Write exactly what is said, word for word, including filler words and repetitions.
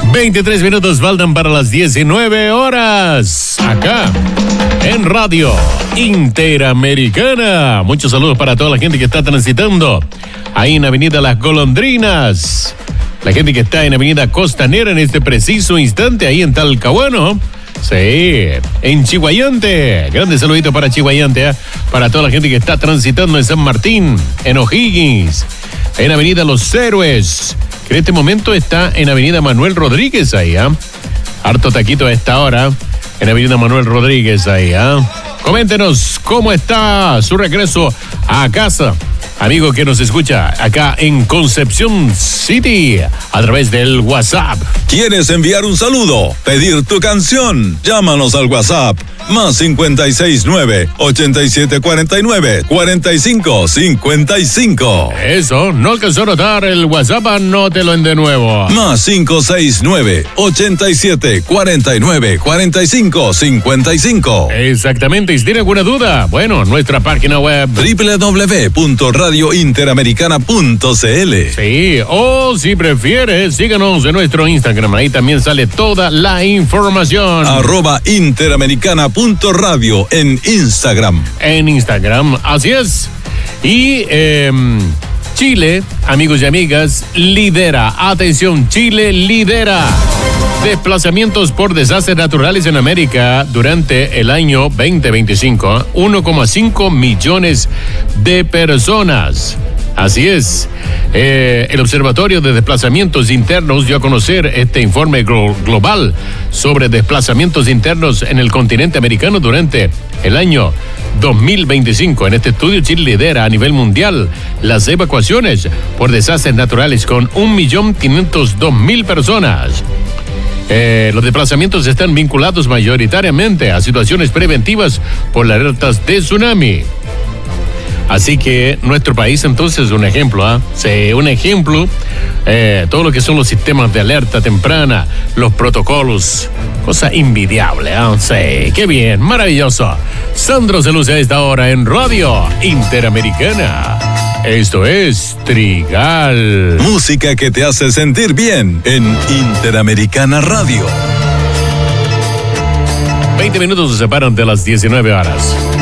veintitrés minutos faltan para las diecinueve horas. Acá, en Radio Interamericana. Muchos saludos para toda la gente que está transitando ahí en Avenida Las Golondrinas. La gente que está en Avenida Costanera en este preciso instante, ahí en Talcahuano. Sí, en Chihuayante. Grande saludito para Chihuayante, ¿eh? Para toda la gente que está transitando en San Martín, en O'Higgins, en Avenida Los Héroes, que en este momento está en Avenida Manuel Rodríguez ahí, ¿ah? ¿eh? Harto taquito a esta hora en Avenida Manuel Rodríguez ahí, ¿ah? ¿eh? Coméntenos cómo está su regreso a casa, amigo que nos escucha acá en Concepción City a través del WhatsApp. ¿Quieres enviar un saludo? ¿Pedir tu canción? Llámanos al WhatsApp más cincuenta y seis nueve, ochenta y siete cuarenta y nueve, cuarenta y cinco cincuenta y cinco. Eso, no alcanzó a notar el WhatsApp, anótelo en de nuevo. Más cinco seis nueve, ochenta y siete cuarenta y nueve, cuarenta y cinco cincuenta y cinco. Exactamente, y si tiene alguna duda, bueno, nuestra página web doble u doble u doble u punto radio interamericana punto c l. Sí, o si prefiere, síganos en nuestro Instagram, ahí también sale toda la información. Arroba interamericana punto radio en Instagram. En Instagram, así es. Y eh, Chile, amigos y amigas, lidera, atención, Chile lidera desplazamientos por desastres naturales en América durante el año veinte veinticinco. uno coma cinco millones de personas. Así es. Eh, el Observatorio de Desplazamientos Internos dio a conocer este informe glo- global sobre desplazamientos internos en el continente americano durante el año dos mil veinticinco. En este estudio, Chile lidera a nivel mundial las evacuaciones por desastres naturales con un millón quinientos dos mil personas. Eh, los desplazamientos están vinculados mayoritariamente a situaciones preventivas por las alertas de tsunami. Así que nuestro país entonces es un ejemplo, ¿ah? ¿eh? Sí, un ejemplo. Eh, todo lo que son los sistemas de alerta temprana, los protocolos, cosa envidiable, ¿ah? ¿eh? Sí, qué bien, maravilloso. Sandro se luce a esta hora en Radio Interamericana. Esto es Trigal. Música que te hace sentir bien en Interamericana Radio. veinte minutos se separan de las diecinueve horas.